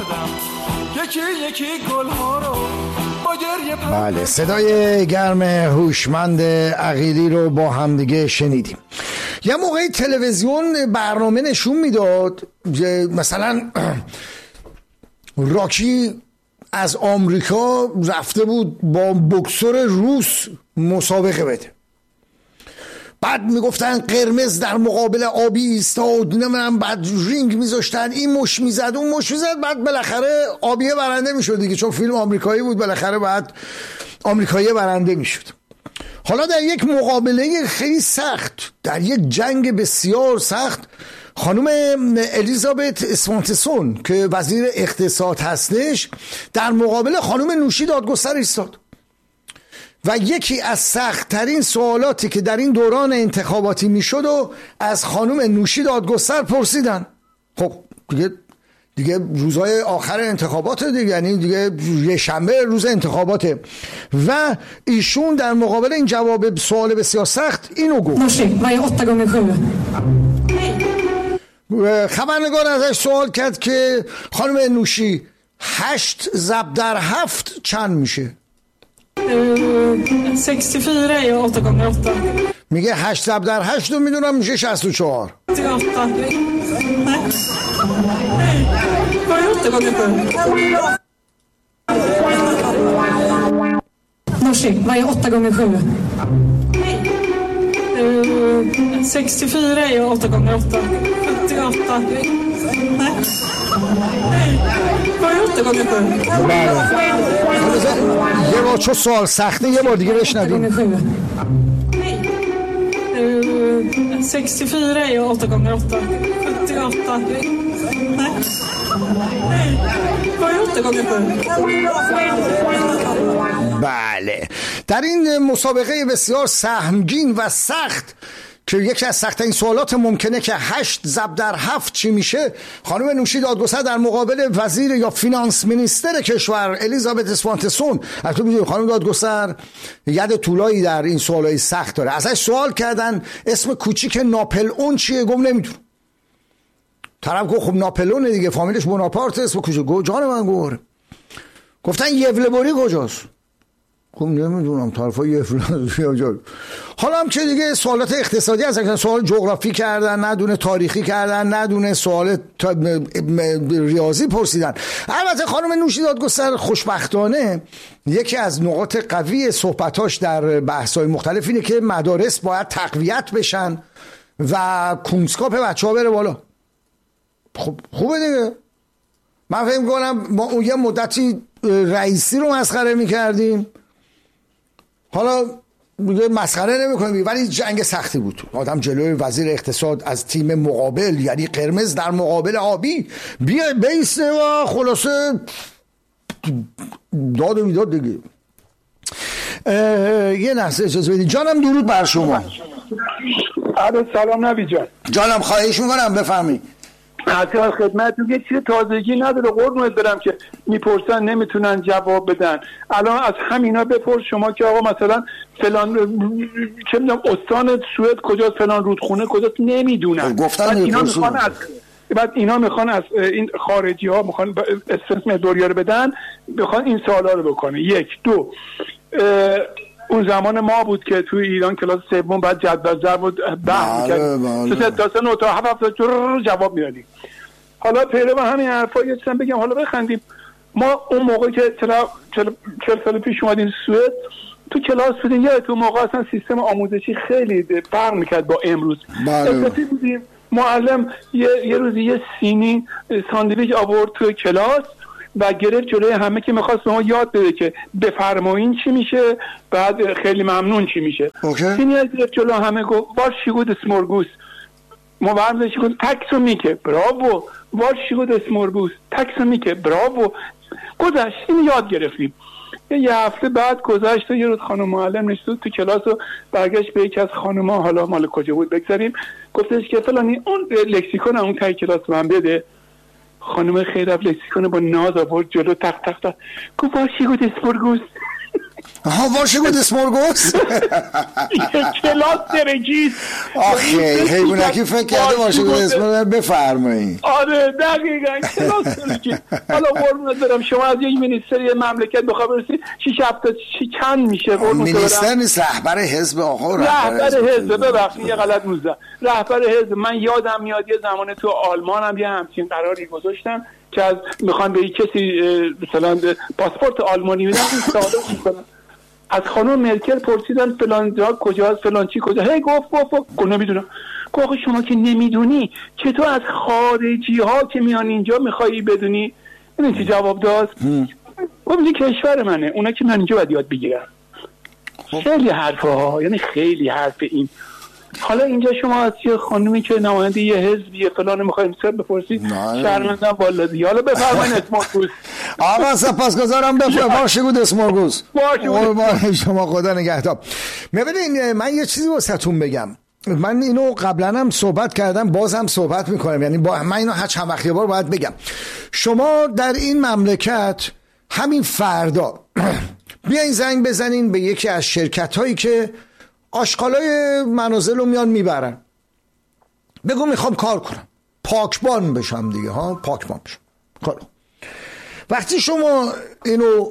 کردم یکی یکی گلها رو با گریه. بله، صدای گرم هوشمند عقیلی رو با همدیگه شنیدیم. یه موقعی تلویزیون برنامه نشون میداد مثلا راکی از آمریکا رفته بود با بوکسور روس مسابقه بده، بعد میگفتن قرمز در مقابل آبی ایستاد، نمیدونم بعد رینگ میذاشتن، این مش میزد اون مش میزد، بعد بالاخره آبیه برنده میشد دیگه، چون فیلم آمریکایی بود بالاخره بعد آمریکایی برنده میشد. حالا در یک مقابله خیلی سخت، در یک جنگ بسیار سخت، خانم الیزابت اسوانتسون که وزیر اقتصاد هستش در مقابل خانم نوشی دادگستر ایستاد و یکی از سخت‌ترین سوالاتی که در این دوران انتخاباتی میشد و از خانم نوشی دادگستر پرسیدن. خب دیگه روزهای آخر انتخابات دیگه، یعنی دیگه یه شنبه روز انتخاباته و ایشون در مقابل این جواب سوال بسیار سخت اینو گفت. خبرنگار ازش سوال کرد که خانم نوشی 8 ضرب در 7 چند میشه؟ 64 یا 8 gånger 8. میگه 8 ضرب در 8 رو میدونم میشه 64. Morsi, vad är 8 gånger 7? 64 är 8 gånger 8. 78. Nej. Vad är 8 gånger 7? یه بار چون سوال سخته یه بار دیگه بشنویم. 64 är 8 gånger 8. 78. Nej. Vad är 8 gånger 7? بله، در این مسابقه بسیار سهمگین و سخت که یکی از سخت‌ترین سوالات ممکنه که 8 ضرب در 7 چی میشه، خانم نوشی دادگستر در مقابل وزیر یا فینانس مینیستر کشور الیزابت اسوانتسون، البته می‌دونید خانم دادگستر ید طولایی در این سوالای سخت داره، ازش سوال کردن اسم کوچیک ناپلئون چیه، گفت نمیدونم. طرف گفت خب ناپلئون دیگه، فامیلش بوناپارت، اسم کوچیک. جان من گفت گفتن یولبوری کجاست؟ خب نمیدونم، طرفا یفلان. حالا هم که دیگه سوالات اقتصادی هستن، سوال جغرافی کردن، ندونه تاریخی کردن، ندونه سوال ریاضی پرسیدن. البته خانم نوشی دادگستر خوشبختانه یکی از نقاط قوی صحبتاش در بحث‌های مختلف اینه که مدارس باید تقویت بشن و کنسکاپ بچه‌ها بره بالا. خب خوبه دیگه. من فکر می‌کنم ما اون یه مدتی رئیسی رو مسخره می‌کردیم، حالا دیگه مسخره نمی‌کنیم، ولی جنگ سختی بود. آدم جلوی وزیر اقتصاد از تیم مقابل، یعنی قرمز در مقابل آبی، بیسته و خلاصه داد و بیداد دیگه. یه لحظه اجازه بدید. جانم درود بر شما. سلام نبی جان. جانم خواهش می‌کنم بفرمایید. از خدمتتون یه چیز تازگی نداره قربونت برم که میپرسن نمیتونن جواب بدن. الان از همینا بپرس شما که آقا مثلا فلان چه میدونم استان سوئد کجاست، فلان رودخونه کجاست، نمیدونن. بعد اینا میخوان از این خارجی ها میخوان استرس مدوریا رو بدن، میخوان این سوالا رو بکنه. 1 2 اون زمان ما بود که توی ایران کلاس سوم بعد جدول ضرب بحث می‌کردیم، تا 3 9 تا 7 جواب میدادیم. حالا پیرو همین حرفا یه چیزی بگم حالا بخندیم. ما اون موقع که 40 سال پیش اومدیم سوئد، تو کلاس بودیم، یا تو موقع اصلا سیستم آموزشی خیلی فرق میکرد با امروز. اصلا بودیم معلم یه روزی یه سینی ساندویچ آورد تو کلاس و گرفت جلوی همه که میخواست به ما یاد بده که بفرمایین چی میشه، بعد خیلی ممنون چی میشه. سینی گرفت جلو همه گفت وارشیگود اسمورگوس. ما ورزشی گفت تکسو میکه براوو، وارشیگود اسمورگوس تکسو میکه براوو. گذشت این یاد گرفتیم. یه هفته بعد گذشت و یه روز خانم معلم نشست تو کلاس و برگشت به یکی از خانم‌ها، حالا مال کجا بود بگذاریم، گفتش که فلانی اون لکسیکون اون تای کلاس من بده. خانم خیرف لکسیکون با ناز آورد جلو، تق تق تق گفت وارشیگود اسمورگوس. واشنگتن اسمورگوز کلاس درجی. آخه حیوانکی فکر کرده واشنگتن اسمورگوز. بفرمایید. آره دقیقاً کلاس درجی. حالا قربونت برم شما از یک مینیستری مملکت بخواد برسید 6 هفته چی چند میشه؟ مینیستر نیست، رهبر حزب. آقا رهبر حزب، ببخشید یه غلط موزه، رهبر حزب. من یادم میاد یه زمان تو آلمان هم یه همچین قراری گذاشتم که از میخوان به کسی مثلا پاسپورت آلمانی بدن استفاده میکنن. از خانم مرکل پرسیدن فلان جا کجاست، فلان چی کجا، هی گفت نمیدونم. گفت شما که نمیدونی چطور از خارجی ها که میان اینجا میخوایی بدونی؟ این چی جواب داد؟ گفت این کشور منه، اونا که من اینجا باید یاد بگیرم. خیلی حرفه ها، یعنی خیلی حرف این. حالا اینجا شما از یه خانومی که نماینده یه حزبی فلان میخوایم سر بپرسید، شرمندم والله. حالا بفرمایید اسمورگوز. آقا سپاسگزارم. واشنگتن اسمورگوز. قربان شما، خدا نگهدار. ببینید من یه چیزی واسهتون بگم. من اینو قبلا هم صحبت کردم، بازم صحبت میکنم، یعنی من اینو هر چند وقت یه بار باید بگم. شما در این مملکت همین فردا بیاین زنگ بزنین به یکی از شرکت هایی که آشغالای منازل رو میان میبرن، بگو میخوام کار کنم، پاکبان بشم دیگه ها، پاکبان بشم. وقتی شما اینو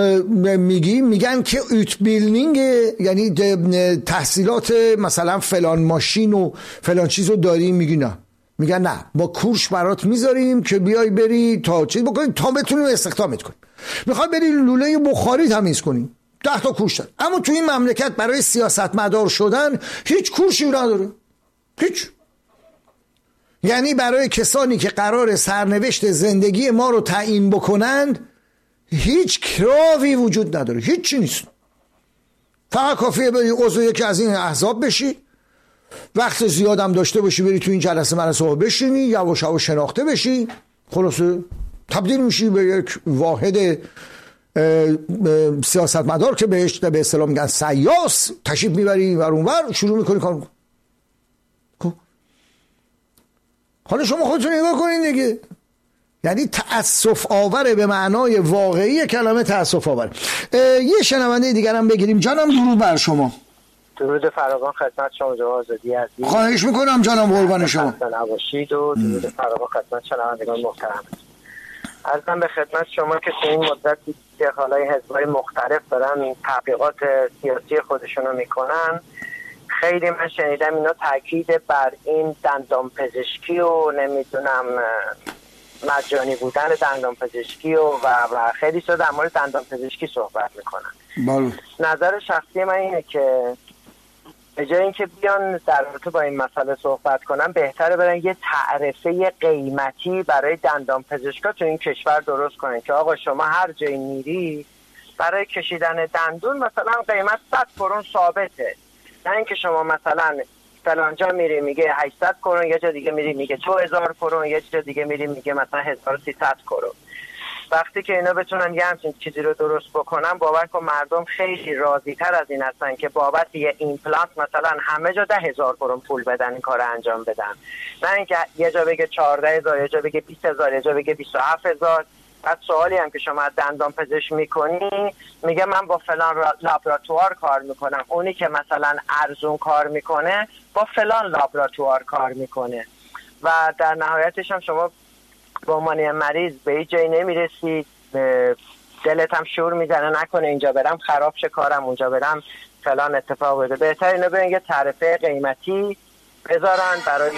میگن که اوت بیلدینگ، یعنی تحصیلات مثلا فلان ماشین و فلان چیز رو داری، میگی نه، میگن نه با کورس برات میذاریم که بیای بری تا چیز بکنی تا بتونیم استخدامت کنیم. میخوای بری لوله بخاری تمیز کنی، 10 تا کورس داره. اما تو این مملکت برای سیاستمدار شدن هیچ کورسی نداره، هیچ. یعنی برای کسانی که قرار سرنوشت زندگی ما رو تعیین بکنند هیچ کراوی وجود نداره، هیچی نیست. فقط کافیه بری عضو یکی از این احزاب بشی، وقت زیادم داشته باشی بری تو این جلسه مراسم بشینی، یواش یواش شناخته بشی، خلاصه تبدیل میشی به یک واحد سیاستمدار که بهش به اصطلاح میگن سیاس. تشریف میبری ور اونور، شروع میکنی کار میکنی. حالا شما خودتون نگاه کنین دیگه، یعنی تأسف آوره به معنای واقعی کلمه، تأسف آوره. یه شنونده دیگر هم بگیریم. جانم درود بر شما. درود فراوان خدمت شما جناب آزادی عزیز. خواهش میکنم جانم، قربان شما. نباشید و درود فراوان خدمت شنوندگان محترم. عرضم به خدمت شما که تو این مدتی که حالا حزب‌های مختلف دارن تبلیغات سیاسی خودشونو میکنن، خیلی من شنیدم اینا تاکید بر این دندان پزشکی و نمیدونم مجانی بودن دندان پزشکی و خیلی شده در مورد دندان پزشکی صحبت میکنن. نظر شخصی من اینه که به جای اینکه بیان در رابطه با این مسئله صحبت کنن، بهتره برن یه تعرفه قیمتی برای دندان پزشکا تو این کشور درست کنن که آقا شما هر جایی میری برای کشیدن دندون مثلا قیمت 100 کرون ثابته، نه اینکه شما مثلا فلانجا میری میگه 800 کرون، یه جا دیگه میری میگه 2000 کرون، یه جا دیگه میری میگه مثلا 1300 کرون. وقتی که اینا بتونن یه همچین چیزی رو درست بکنن، باور کن مردم خیلی راضی تر از این هستن که بابت یه ایمپلانت مثلا همه جا 10,000 کرون پول بدن این کار انجام بدن، نه اینکه یه جا بگه 14,000، یه جا بگه 20,000، یه جا بگه 27,000. بعد سوالی هم که شما دندان پزشک میکنی میگه من با فلان لابراتوار کار میکنم، اونی که مثلا ارزون کار میکنه با فلان لابراتوار کار میکنه و در نهایتش هم شما با عنوان مریض به هیچ جایی نمیرسید، دلت هم شور میزنه نکنه اینجا برم خراب شه کارم، اونجا برم فلان اتفاق بده. بهتر اینو برن یه تعرفه قیمتی بذارن برای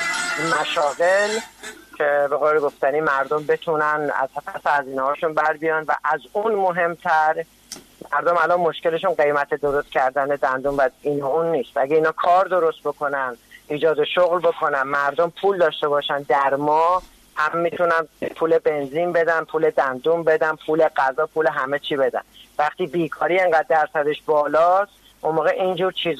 مشاغل که به قول گفتنی مردم بتونن از پس هزینه هاشون بر بیان. و از اون مهمتر مردم الان مشکلشون قیمت درست کردن دندون و این اون نیست. اگه اینا کار درست بکنن، ایجاد شغل بکنن، مردم پول داشته باشن، در ماه هم میتونن پول بنزین بدن، پول دندون بدن، پول غذا، پول همه چی بدن. وقتی بیکاری انقدر درصدش بالاست، اون موقع اینجور چیز